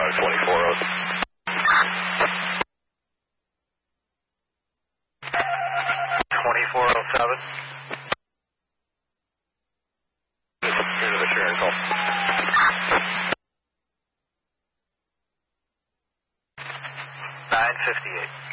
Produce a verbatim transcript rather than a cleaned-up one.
Dog twenty-four oh. twenty-four oh seven. Here's the sharing call. nine fifty-eight.